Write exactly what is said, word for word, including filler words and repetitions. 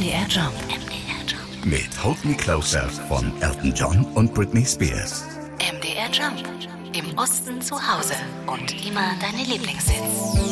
D R Jump. M D R Jump. Mit Hold Me Closer von Elton John und Britney Spears. M D R Jump. Im Osten zu Hause und immer deine Lieblingshits.